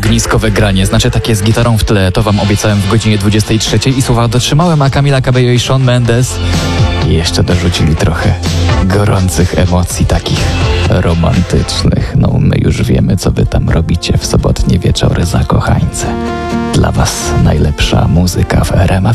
ogniskowe granie, znaczy takie z gitarą w tle, to wam obiecałem w godzinie 23 i słowa dotrzymałem, a Camila Cabello i Shawn Mendes jeszcze dorzucili trochę gorących emocji, takich romantycznych. No my już wiemy, co wy tam robicie w sobotnie wieczory, zakochańce. Dla was najlepsza muzyka w RMF